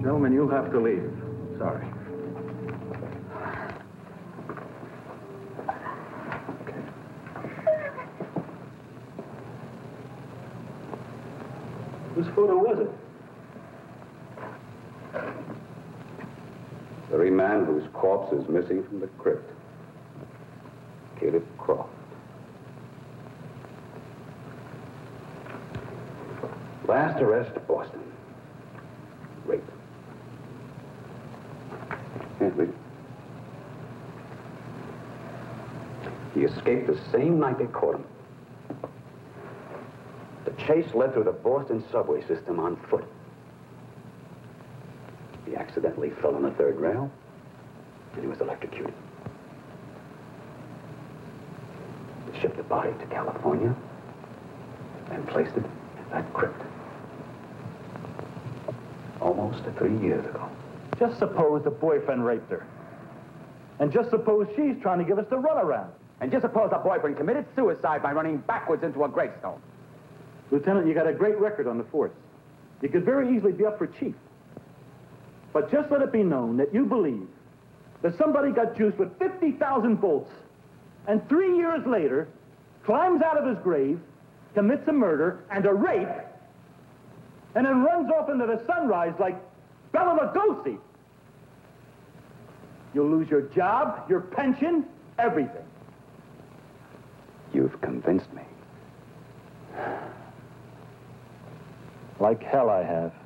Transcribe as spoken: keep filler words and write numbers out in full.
Gentlemen, you'll have to leave. Sorry. Whose photo was it? The very man whose corpse is missing from the crypt. Caleb Croft. Last arrest, Boston. Rape. Can't read it. He escaped the same night they caught him. The chase led through the Boston subway system on foot. He accidentally fell on the third rail, and he was electrocuted. They shipped the body to California and placed it in that crypt. Almost three years ago. Just suppose the boyfriend raped her. And just suppose she's trying to give us the runaround. And just suppose the boyfriend committed suicide by running backwards into a gravestone. Lieutenant, you got a great record on the force. You could very easily be up for chief. But just let it be known that you believe that somebody got juiced with fifty thousand volts and three years later climbs out of his grave, commits a murder and a rape, and then runs off into the sunrise like Bela Lugosi. You'll lose your job, your pension, everything. You've convinced me. Like hell I have.